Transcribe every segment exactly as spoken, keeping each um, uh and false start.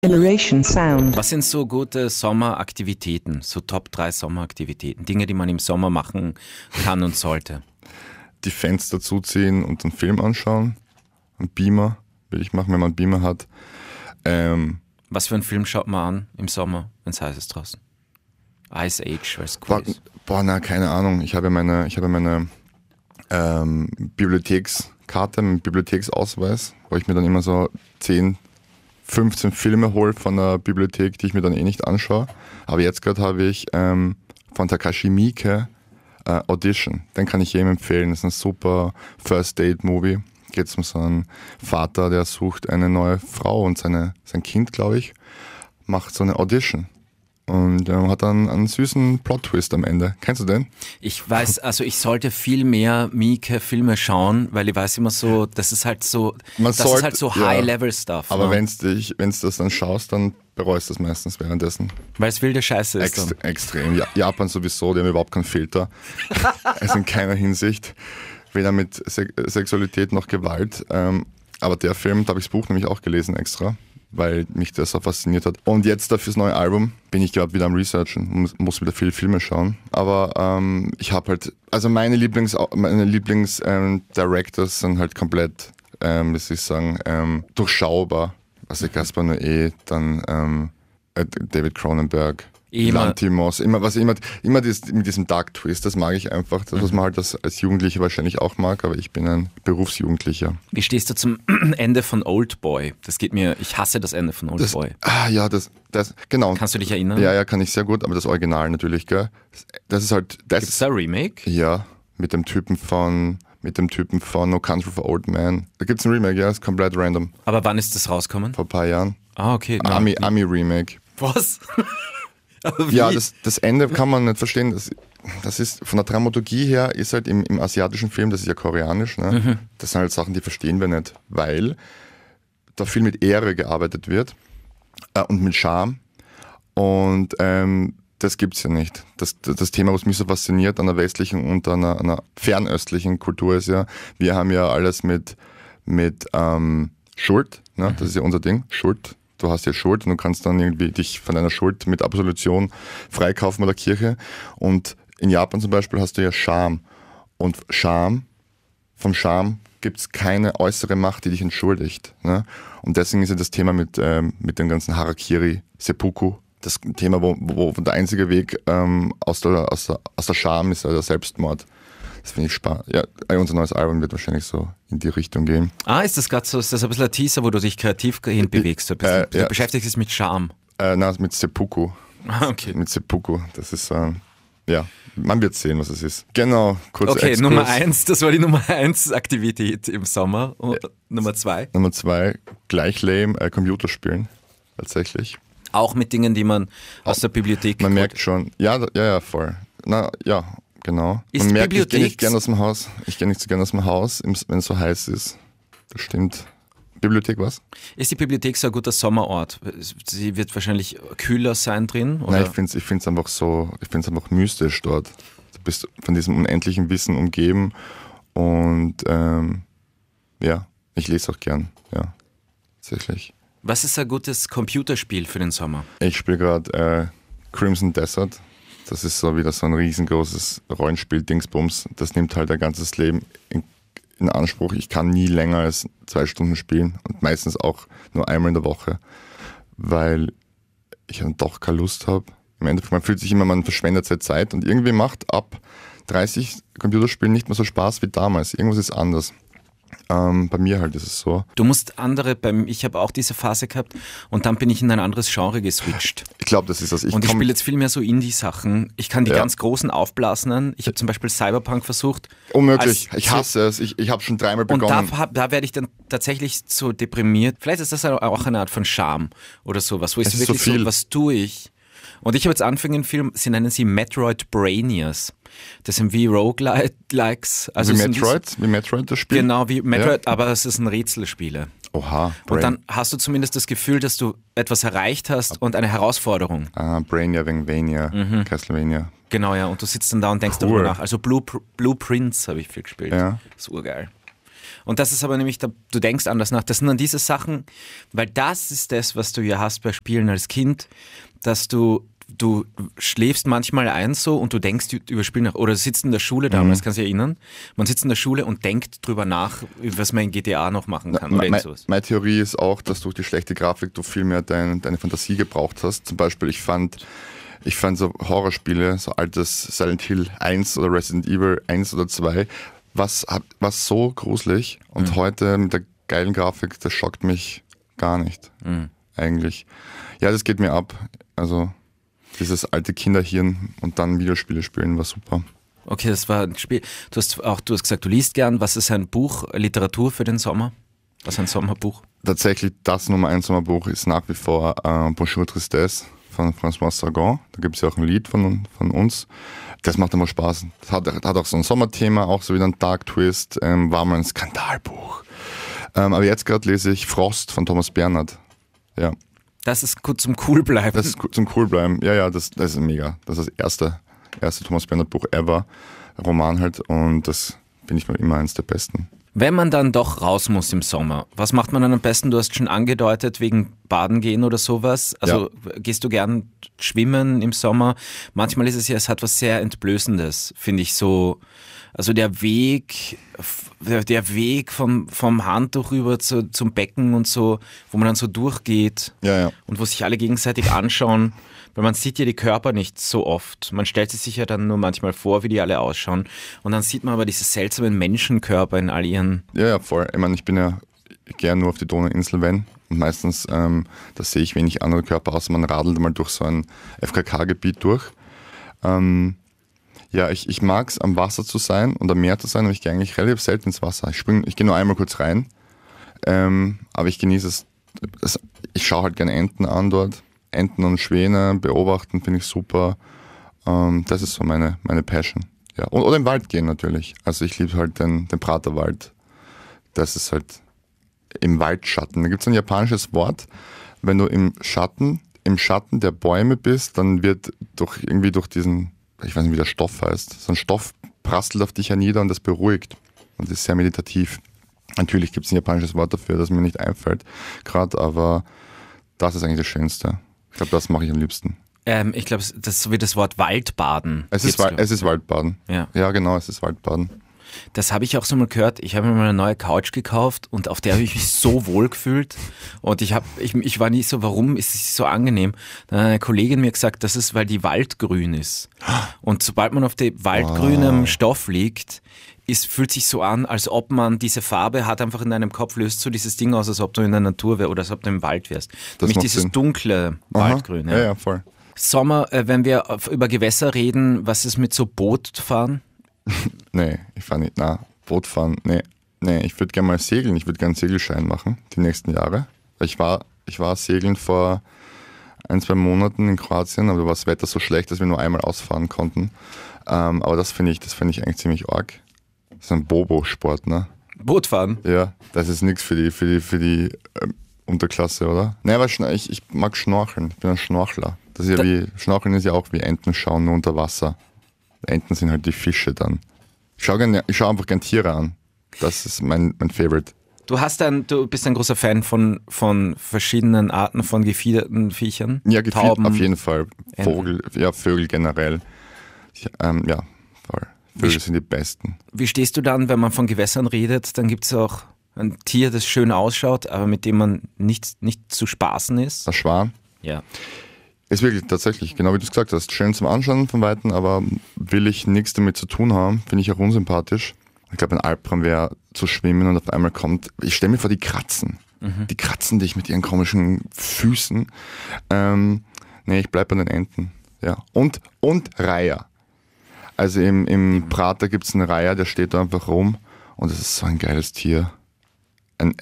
Generation Sound. Was sind so gute Sommeraktivitäten, so Top drei Sommeraktivitäten, Dinge, die man im Sommer machen kann und sollte? Die Fenster zuziehen und einen Film anschauen. Ein Beamer will ich machen, wenn man einen Beamer hat. Ähm, Was für einen Film schaut man an im Sommer, wenn es heiß ist draußen? Ice Age, weil es cool boah, ist. boah, na, keine Ahnung. Ich habe meine, ich habe meine ähm, Bibliothekskarte, meinen Bibliotheksausweis, wo ich mir dann immer so zehn, fünfzehn Filme hole von der Bibliothek, die ich mir dann eh nicht anschaue. Aber jetzt gerade habe ich ähm, von Takashi Miike äh, Audition. Den kann ich jedem empfehlen. Das ist ein super First-Date-Movie. Geht es um so einen Vater, der sucht eine neue Frau und seine, sein Kind, glaube ich, macht so eine Audition. Und ähm, hat dann einen süßen Plot-Twist am Ende. Kennst du den? Ich weiß, also ich sollte viel mehr Miike-Filme schauen, weil ich weiß immer so, das ist halt so, Man das sollte, ist halt so ja, High-Level-Stuff. Aber ne? wenn du das dann schaust, dann bereust du es meistens währenddessen. Weil es wilde Scheiße ist Ext- dann. Extrem. Ja, Japan sowieso, die haben überhaupt keinen Filter. Also in keiner Hinsicht. Weder mit Se- Sexualität noch Gewalt. Ähm, aber der Film, da habe ich das Buch nämlich auch gelesen extra, weil mich das so fasziniert hat. Und jetzt da fürs neue Album bin ich gerade wieder am Researchen, muss, muss wieder viele Filme schauen. Aber ähm, ich habe halt, also meine Lieblings, meine Lieblings ähm, Directors sind halt komplett, ähm, wie soll ich sagen, ähm, durchschaubar. Also Gaspar Noé, dann ähm, David Cronenberg. Immer. Lantimos, immer, was immer, immer das, mit diesem Dark Twist, das mag ich einfach, das, was man halt als, als Jugendlicher wahrscheinlich auch mag, aber ich bin ein Berufsjugendlicher. Wie stehst du zum Ende von Oldboy? Das geht mir, ich hasse das Ende von Das, Oldboy. ah, ja, das, das, genau. Kannst du dich erinnern? Ja, ja, kann ich sehr gut, aber das Original natürlich, gell? Das ist halt, das Gibt's da ein Remake? ja, mit dem Typen von, mit dem Typen von No Country for Old Men. Da gibt's ein Remake, ja, ist komplett random, Aber wann ist das rausgekommen? vor ein paar Jahren. Ah, okay. Na, Ami, Ami Remake. Was? Aber wie? Ja, das, das Ende kann man nicht verstehen. Das, das ist von der Dramaturgie her ist halt im, im asiatischen Film, das ist ja koreanisch, ne? Mhm. Das sind halt Sachen, die verstehen wir nicht, weil da viel mit Ehre gearbeitet wird äh, und mit Scham. Und ähm, das gibt's ja nicht. Das, das Thema, was mich so fasziniert an der westlichen und an einer, einer fernöstlichen Kultur ist ja, wir haben ja alles mit, mit ähm, Schuld, ne? Mhm. Das ist ja unser Ding, Schuld. Du hast ja Schuld und du kannst dann irgendwie dich von deiner Schuld mit Absolution freikaufen bei der Kirche. Und in Japan zum Beispiel hast du ja Scham. Und Scham, vom Scham gibt es keine äußere Macht, die dich entschuldigt. Ne? Und deswegen ist ja das Thema mit, ähm, mit dem ganzen Harakiri, Seppuku, das Thema, wo, wo der einzige Weg ähm, aus, der, aus, der, aus der Scham ist ja der Selbstmord. Das finde ich spannend. Ja, unser neues Album wird wahrscheinlich so in die Richtung gehen. Ah, ist das gerade so, ist das ein bisschen ein Teaser, wo du dich kreativ hinbewegst? So ein bisschen. Äh, ja. Du beschäftigst dich mit Charme. Äh, na, mit Seppuku. Ah, okay. Mit Seppuku. Das ist, äh, ja, man wird sehen, was es ist. Genau, kurz Okay, Exkurs. Nummer eins, das war die Nummer eins Aktivität im Sommer. Und Nummer zwei? Nummer zwei, gleich lame, äh, Computerspielen. Tatsächlich. Auch mit Dingen, die man aus der Bibliothek Man geholt- merkt schon, ja, da- ja, ja, voll. Na, ja, genau. Ist Man merkt, ich gehe Bibliotheks- nicht gerne aus dem Haus. Ich gehe nicht so gerne aus dem Haus, im- wenn es so heiß ist. Das stimmt. Bibliothek was? Ist die Bibliothek so ein guter Sommerort? Sie wird wahrscheinlich kühler sein drin? Oder? Nein, ich finde es ich find's einfach so, ich finde es einfach mystisch dort. Du bist von diesem unendlichen Wissen umgeben und ähm, ja, ich lese auch gern, ja, tatsächlich. Was ist ein gutes Computerspiel für den Sommer? Ich spiele gerade äh, Crimson Desert. Das ist so wieder so ein riesengroßes Rollenspiel-Dingsbums. Das nimmt halt ein ganzes Leben in, in Anspruch. Ich kann nie länger als zwei Stunden spielen und meistens auch nur einmal in der Woche, weil ich dann doch keine Lust habe. Im Endeffekt, man fühlt sich immer, man verschwendet seine Zeit und irgendwie macht ab dreißig Computerspielen nicht mehr so Spaß wie damals. Irgendwas ist anders. Ähm, bei mir halt ist es so. Du musst andere, beim, ich habe auch diese Phase gehabt und dann bin ich in ein anderes Genre geswitcht. Ich glaube, das ist das. Ich und ich komm- spiele jetzt viel mehr so Indie-Sachen. Ich kann die Ja. ganz großen aufblasen. Ich habe zum Beispiel Cyberpunk versucht. Unmöglich. als- Ich hasse es. Ich, ich habe schon dreimal Und da, begonnen. hab- da werde ich dann tatsächlich so deprimiert. Vielleicht ist das auch eine Art von Charme oder sowas, wo ich Es so ist so wirklich so, viel. was tue ich? Und ich habe jetzt angefangen im Film, sie nennen sie Metroid Brainiers. Das sind wie Roguelikes. Also wie sind Metroid? Wie Metroid das Spiel? Genau, wie Metroid, aber es ist ein Rätselspiele. Oha. Brain. Und dann hast du zumindest das Gefühl, dass du etwas erreicht hast und eine Herausforderung. ah, Brainia, Vania, Mhm. Castlevania. Genau, ja. Und du sitzt dann da und denkst Cool. darüber nach. Also Blue, Blueprints habe ich viel gespielt. Ja. Das ist urgeil. Und das ist aber nämlich, da, du denkst anders nach. Das sind dann diese Sachen, weil das ist das, was du ja hast bei Spielen als Kind, dass du Du schläfst manchmal ein so und du denkst über Spiel nach, oder sitzt in der Schule damals, mhm. kannst du dich erinnern? Man sitzt in der Schule und denkt drüber nach, was man in G T A noch machen kann. Na, oder me, meine Theorie ist auch, dass durch die schlechte Grafik du viel mehr dein, deine Fantasie gebraucht hast. Zum Beispiel, ich fand, ich fand so Horrorspiele, so altes Silent Hill eins oder Resident Evil eins oder zwei, was, was so gruselig und mhm. heute mit der geilen Grafik, das schockt mich gar nicht, mhm. eigentlich. Ja, das geht mir ab, also dieses alte Kinderhirn und dann Videospiele spielen war super. Okay, das war ein Spiel. Du hast auch, du hast gesagt, du liest gern. Was ist ein Buch, Literatur für den Sommer? Was ist ein Sommerbuch? Tatsächlich das Nummer eins Sommerbuch ist nach wie vor äh, Bonjour Tristesse von François Sagan. Da gibt es ja auch ein Lied von, von uns. Das macht immer Spaß. Das hat, hat auch so ein Sommerthema, auch so wieder ein Dark Twist. Ähm, war mal ein Skandalbuch. Ähm, aber jetzt gerade lese ich Frost von Thomas Bernhard. Ja. Das ist gut zum Coolbleiben. Das ist zum Coolbleiben. Ja, ja, das, das ist mega. Das ist das erste, erste Thomas Bernhard Buch ever. Roman halt. Und das finde ich mal immer eins der besten. Wenn man dann doch raus muss im Sommer, was macht man dann am besten? Du hast schon angedeutet, wegen Baden gehen oder sowas. Also ja. Gehst du gern schwimmen im Sommer? Manchmal ist es ja, es hat was sehr Entblößendes, finde ich so. Also der Weg, der, der Weg vom, vom Handtuch rüber zu, zum Becken und so, wo man dann so durchgeht ja, ja. und wo sich alle gegenseitig anschauen, weil man sieht ja die Körper nicht so oft. Man stellt sich ja dann nur manchmal vor, wie die alle ausschauen und dann sieht man aber diese seltsamen Menschenkörper in all ihren... Ja, ja, voll. Ich meine, ich bin ja gern nur auf die Donauinsel, wenn und meistens, ähm, da sehe ich wenig andere Körper, außer man radelt mal durch so ein F K K-Gebiet durch. Ähm, Ja, ich, ich mag es, am Wasser zu sein und am Meer zu sein, aber ich gehe eigentlich relativ selten ins Wasser. Ich spring, ich gehe nur einmal kurz rein, ähm, aber ich genieße es. es ich schaue halt gerne Enten an dort. Enten und Schwäne beobachten finde ich super. Ähm, das ist so meine, meine Passion. Ja. Und, oder im Wald gehen natürlich. Also ich liebe halt den, den Praterwald. Das ist halt im Waldschatten. Da gibt es ein japanisches Wort, wenn du im Schatten, im Schatten der Bäume bist, dann wird durch irgendwie durch diesen, ich weiß nicht, wie der Stoff heißt, so ein Stoff prasselt auf dich hernieder und das beruhigt und ist sehr meditativ. Natürlich gibt es ein japanisches Wort dafür, das mir nicht einfällt gerade, aber das ist eigentlich das Schönste. Ich glaube, das mache ich am liebsten. Ähm, ich glaube, das ist so wie das Wort Waldbaden. Es ist, Wa- es ist Waldbaden. Ja. ja, genau, es ist Waldbaden. Das habe ich auch so mal gehört. Ich habe mir mal eine neue Couch gekauft und auf der habe ich mich so wohl gefühlt. Und ich, hab, ich, ich war nicht so, warum ist es so angenehm? Dann hat eine Kollegin mir gesagt, das ist, weil die waldgrün ist. Und sobald man auf dem waldgrünem wow. Stoff liegt, ist, fühlt sich so an, als ob man diese Farbe hat einfach in deinem Kopf, löst so dieses Ding aus, als ob du in der Natur wärst oder als ob du im Wald wärst. Das Nämlich dieses Sinn. dunkle Waldgrün. Ja. Ja, ja, voll. Sommer, äh, wenn wir über Gewässer reden, was ist mit so Bootfahren? Nee, ich fahre nicht. Na, Boot fahren, nee. Nee, ich würde gerne mal segeln. Ich würde gerne einen Segelschein machen, die nächsten Jahre. Ich war, ich war segeln vor ein, zwei Monaten in Kroatien, aber da war das Wetter so schlecht, dass wir nur einmal ausfahren konnten. Ähm, aber das finde ich, das finde ich eigentlich ziemlich arg. Das ist ein Bobo-Sport, ne? Bootfahren? Ja, das ist nichts für die, für die, für die ähm, Unterklasse, oder? Nee, aber ich, ich mag Schnorcheln. Ich bin ein Schnorchler. Das ist ja da wie, Schnorcheln ist ja auch wie Enten schauen, nur unter Wasser. Enten sind halt die Fische dann. Ich schaue gern, ich schaue einfach gern Tiere an. Das ist mein, mein Favorite. Du hast ein, du bist ein großer Fan von, von verschiedenen Arten von gefiederten Viechern? Ja, gefiedert auf jeden Fall. Vogel, ja, Vögel generell. Ich, ähm, ja, voll. Vögel wie, sind die besten. Wie stehst du dann, wenn man von Gewässern redet? Dann gibt es auch ein Tier, das schön ausschaut, aber mit dem man nicht, nicht zu spaßen ist. Der Schwan? Ja. Ist wirklich tatsächlich, genau wie du es gesagt hast, schön zum Anschauen von Weitem, aber will ich nichts damit zu tun haben, finde ich auch unsympathisch. Ich glaube, ein Albtraum wäre zu schwimmen und auf einmal kommt, ich stelle mir vor, die kratzen. Mhm. Die kratzen dich mit ihren komischen Füßen. Ähm, nee, ich bleibe bei den Enten. Ja. Und, und Reiher. Also im, im Prater gibt es einen Reiher, der steht da einfach rum und das ist so ein geiles Tier. Ein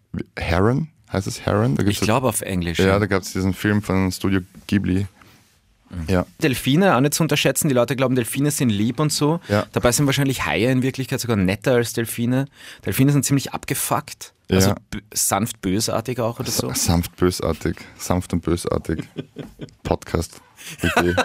Heron? Heißt es Heron? Ich glaube auf Englisch. Ja, ja. Da gab es diesen Film von Studio Ghibli. Mhm. Ja. Delfine, auch nicht zu unterschätzen. Die Leute glauben, Delfine sind lieb und so. Ja. Dabei sind wahrscheinlich Haie in Wirklichkeit sogar netter als Delfine. Delfine sind ziemlich abgefuckt. Ja. Also b- sanft bösartig auch oder so? S- sanft bösartig. Sanft und bösartig. Podcast. Idee.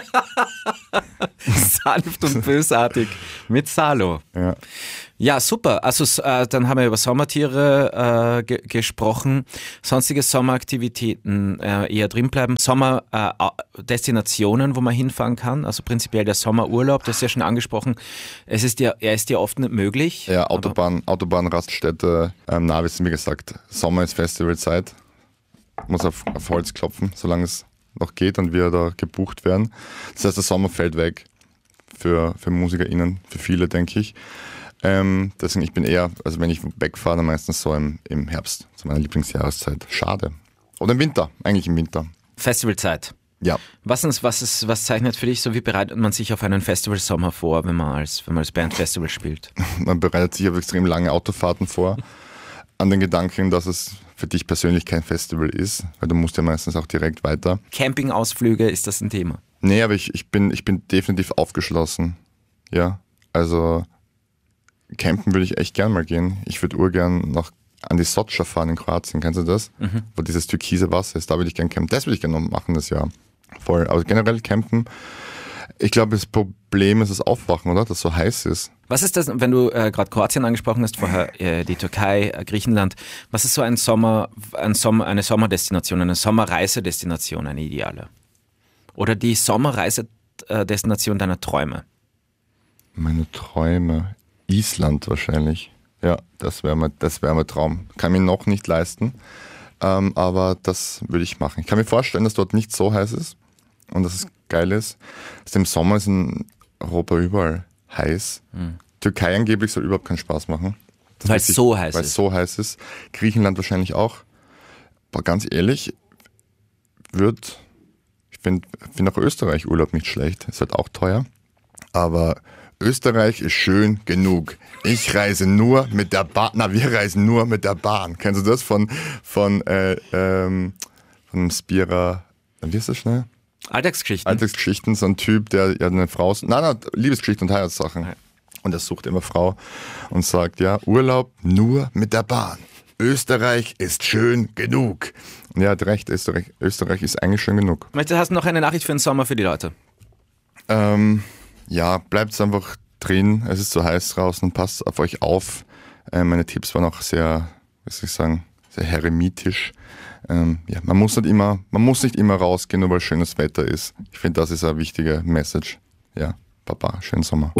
Sanft und bösartig mit Salo. Ja. Ja, super. Also äh, dann haben wir über Sommertiere äh, ge- gesprochen. Sonstige Sommeraktivitäten äh, eher drinbleiben. Sommerdestinationen, äh, wo man hinfahren kann. Also prinzipiell der Sommerurlaub, das ist ja schon angesprochen. Es ist ja, er ist ja oft nicht möglich. Ja, Autobahn, Autobahnraststätte. Ähm, na, wissen wie gesagt, Sommer ist Festivalzeit. Muss auf, auf Holz klopfen, solange es noch geht und wir da gebucht werden. Das heißt, der Sommer fällt weg für, für MusikerInnen, für viele, denke ich. Ähm, deswegen, ich bin eher, also wenn ich wegfahre, dann meistens so im, im Herbst, zu meiner Lieblingsjahreszeit. Schade. Oder im Winter, eigentlich im Winter. Festivalzeit. Ja. Was, ist, was, ist, was zeichnet für dich so, wie bereitet man sich auf einen Festivalsommer vor, wenn man als, wenn man als Band Festival spielt? Man bereitet sich auf extrem lange Autofahrten vor. An den Gedanken, dass es für dich persönlich kein Festival ist, weil du musst ja meistens auch direkt weiter. Campingausflüge, ist das ein Thema? Nee, aber ich, ich, bin, ich bin definitiv aufgeschlossen. Ja, also campen würde ich echt gern mal gehen. Ich würde urgern nach an die Sotscha fahren in Kroatien, kennst du das? Mhm. Wo dieses türkise Wasser ist, da würde ich gern campen. Das würde ich gerne noch machen das Jahr. Voll, aber generell campen. Ich glaube, das Problem ist das Aufwachen, oder? Dass es so heiß ist. Was ist das, wenn du äh, gerade Kroatien angesprochen hast, vorher äh, die Türkei, äh, Griechenland, was ist so ein Sommer, ein Sommer, eine Sommerdestination, eine Sommerreisedestination, eine ideale? Oder die Sommerreisedestination deiner Träume? Meine Träume. Island wahrscheinlich. Ja, das wäre mein, das wär mein Traum. Kann mir noch nicht leisten, ähm, aber das würde ich machen. Ich kann mir vorstellen, dass dort nicht so heiß ist und dass es geil ist. Also im Sommer ist in Europa überall heiß. Hm. Türkei angeblich soll überhaupt keinen Spaß machen. Weil es so heiß weil ist. es so heiß ist. Griechenland wahrscheinlich auch. Aber ganz ehrlich, wird, ich finde find auch Österreich Urlaub nicht schlecht. Ist halt auch teuer. Aber Österreich ist schön genug. Ich reise nur mit der Bahn. Na, wir reisen nur mit der Bahn. Kennst du das von, von, äh, ähm, von Spira, wie ist das schnell? Alltagsgeschichten. Alltagsgeschichten, so ein Typ, der ja eine Frau, nein, nein, Liebesgeschichten und Heiratssachen. Ja. Und er sucht immer Frau und sagt, ja, Urlaub nur mit der Bahn. Österreich ist schön genug. Und er hat recht, Österreich, Österreich ist eigentlich schön genug. Möchtest, hast du noch eine Nachricht für den Sommer für die Leute? Ähm, ja, bleibt einfach drin. Es ist so heiß draußen, passt auf euch auf. Äh, meine Tipps waren auch sehr, wie soll ich sagen, sehr heremitisch. Ähm, ja, man muss nicht immer, man muss nicht immer rausgehen, nur weil schönes Wetter ist. Ich finde, das ist eine wichtige Message. Ja, Papa, schönen Sommer.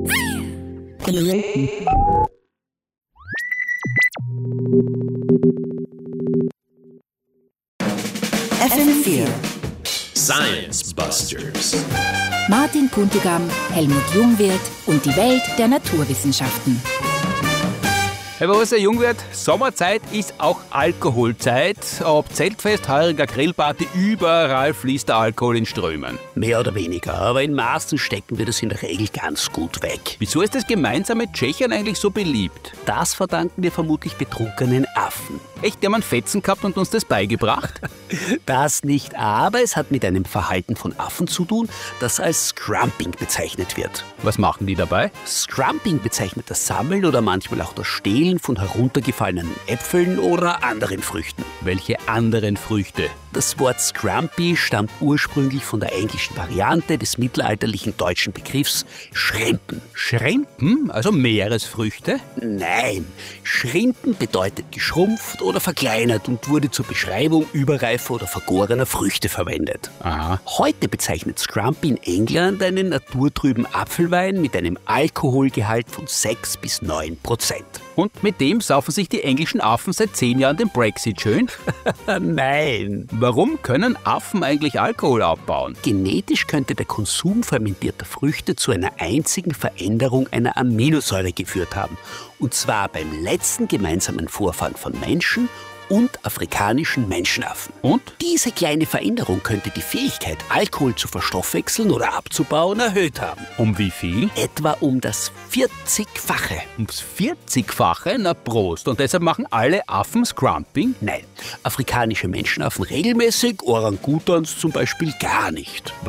F M vier Science Busters. Martin Puntigam, Helmut Jungwirth und die Welt der Naturwissenschaften. Herr Professor Jungwirth, Sommerzeit ist auch Alkoholzeit. Ob Zeltfest, heuriger Grillparty, überall fließt der Alkohol in Strömen. Mehr oder weniger, aber in Maßen stecken wir das in der Regel ganz gut weg. Wieso ist das gemeinsame Tschechien eigentlich so beliebt? Das verdanken wir vermutlich betrunkenen Affen. Echt, der hat Fetzen gehabt und uns das beigebracht? Das nicht, aber es hat mit einem Verhalten von Affen zu tun, das als Scrumping bezeichnet wird. Was machen die dabei? Scrumping bezeichnet das Sammeln oder manchmal auch das Stehlen von heruntergefallenen Äpfeln oder anderen Früchten. Welche anderen Früchte? Das Wort Scrumpy stammt ursprünglich von der englischen Variante des mittelalterlichen deutschen Begriffs Schrimpen. Schrimpen? Also Meeresfrüchte? Nein, Schrimpen bedeutet geschrumpft oder verkleinert und wurde zur Beschreibung überreifer oder vergorener Früchte verwendet. Aha. Heute bezeichnet Scrumpy in England einen naturtrüben Apfelwein mit einem Alkoholgehalt von sechs bis neun Prozent. Und mit dem saufen sich die englischen Affen seit zehn Jahren den Brexit schön? Nein. Warum können Affen eigentlich Alkohol abbauen? Genetisch könnte der Konsum fermentierter Früchte zu einer einzigen Veränderung einer Aminosäure geführt haben. Und zwar beim letzten gemeinsamen Vorfahren von Menschen und afrikanischen Menschenaffen. Und? Diese kleine Veränderung könnte die Fähigkeit, Alkohol zu verstoffwechseln oder abzubauen, erhöht haben. Um wie viel? Etwa um das vierzigfache. Ums vierzigfache? Na Prost. Und deshalb machen alle Affen Scrumping? Nein, afrikanische Menschenaffen regelmäßig, Orangutans zum Beispiel gar nicht. Weil?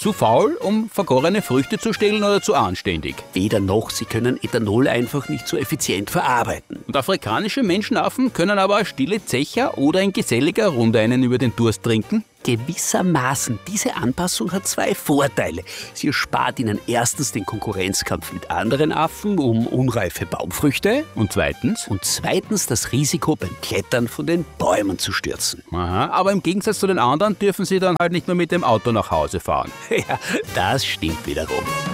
zu faul, um vergorene Früchte zu stehlen oder zu anständig. Weder noch, sie können Ethanol einfach nicht so effizient verarbeiten. Und afrikanische Menschenaffen können aber als stille Zecher oder in geselliger Runde einen über den Durst trinken. Gewissermaßen, diese Anpassung hat zwei Vorteile. Sie erspart ihnen erstens den Konkurrenzkampf mit anderen Affen um unreife Baumfrüchte Und zweitens? und zweitens das Risiko beim Klettern von den Bäumen zu stürzen. Aha, aber im Gegensatz zu den anderen dürfen sie dann halt nicht nur mit dem Auto nach Hause fahren. Ja, das stimmt wiederum.